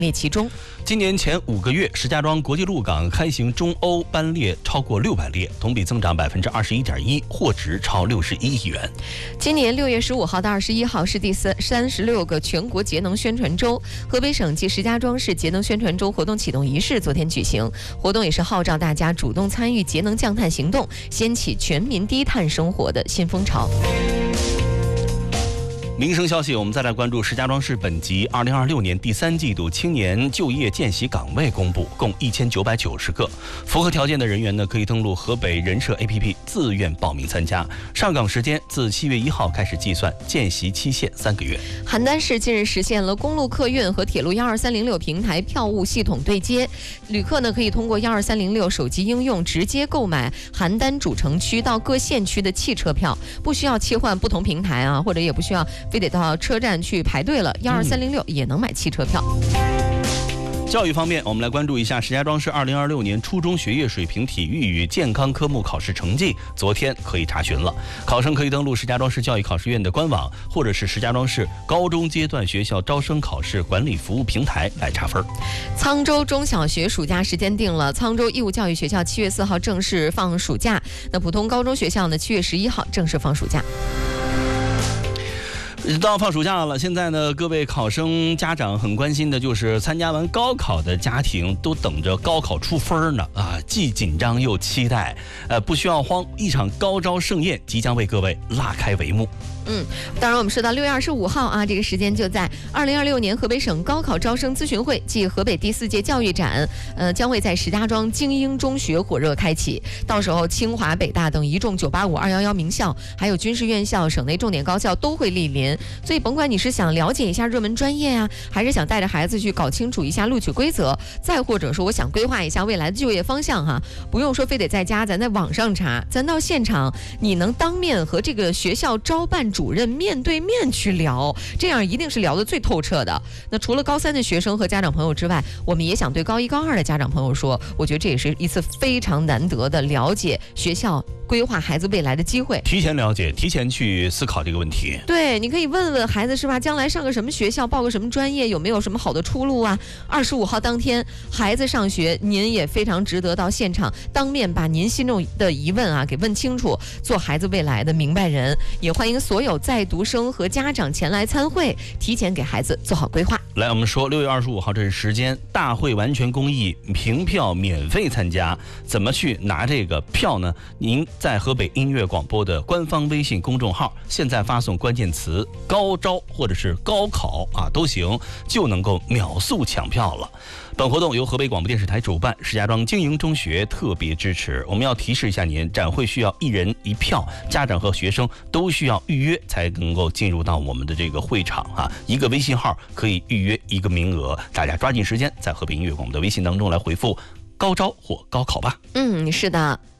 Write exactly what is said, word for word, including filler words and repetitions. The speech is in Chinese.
列其中。 今年前五个月，石家庄国际陆港开行中欧班列超过六百列，同比增长百分之二十一点一，货值超六十一亿元。 今年六月十五号到二十一号是第三三十六个全国节能宣传周，河北省及石家庄市节能宣传周活动启动仪式昨天举行，活动也是号召大家主动参与节能降碳行动，掀起全民低碳生活的新风潮。 民生消息，我们再来关注石家庄市本级二零二六年第三季度青年就业见习岗位公布，共一千九百九十个，符合条件的人员呢，可以登录河北人社 A P P 自愿报名参加。上岗时间自七月一号开始计算，见习期限三个月。 邯郸市近日实现了公路客运和铁路幺二三零六平台票务系统对接，旅客呢可以通过幺二三零六手机应用直接购买邯郸主城区到各县区的汽车票，不需要切换不同平台啊，或者也不需要非得到车站去排队了，幺二三零六也能买汽车票。 教育方面，我们来关注一下石家庄市二零二六年初中学业水平体育与健康科目考试成绩，昨天可以查询了。考生可以登录石家庄市教育考试院的官网，或者是石家庄市高中阶段学校招生考试管理服务平台来查分。 沧州中小学暑假时间定了，沧州义务教育学校七月四号正式放暑假，那普通高中学校呢，七月十一号正式放暑假。 到放暑假了，现在呢，各位考生家长很关心的就是参加完高考的家庭都等着高考出分呢啊，既紧张又期待。呃，不需要慌，一场高招盛宴即将为各位拉开帷幕。 嗯，当然我们说到六月二十五号啊，这个时间就在二零二六年河北省高考招生咨询会暨河北第四届教育展，呃，将会在石家庄精英中学火热开启。到时候清华、北大等一众九八五、二一一名校，还有军事院校、省内重点高校都会莅临。所以甭管你是想了解一下热门专业啊，还是想带着孩子去搞清楚一下录取规则，再或者说我想规划一下未来的就业方向哈，不用说非得在家，咱在网上查，咱到现场，你能当面和这个学校招办主任面对面去聊，这样一定是聊得最透彻的。那除了高三的学生和家长朋友之外，我们也想对高一高二的家长朋友说，我觉得这也是一次非常难得的了解学校规划孩子未来的机会， 提前了解，提前去思考这个问题。 对，你可以问问孩子是吧，将来上个什么学校，报个什么专业，有没有什么好的出路啊？二十五号当天孩子上学，您也非常值得到现场当面把您心中的疑问啊给问清楚，做孩子未来的明白人。也欢迎所有在读生和家长前来参会，提前给孩子做好规划。 来，我们说六月二十五号这是时间，大会完全公益，凭票免费参加。怎么去拿这个票呢？您在河北音乐广播的官方微信公众号，现在发送关键词高招或者是高考啊都行，就能够秒速抢票了。本活动由河北广播电视台主办，石家庄精英中学特别支持。我们要提示一下您，展会需要一人一票，家长和学生都需要预约才能够进入到我们的这个会场啊。一个微信号可以预约一个名额，大家抓紧时间在河北音乐广播的微信当中来回复高招或高考吧。 嗯，是的。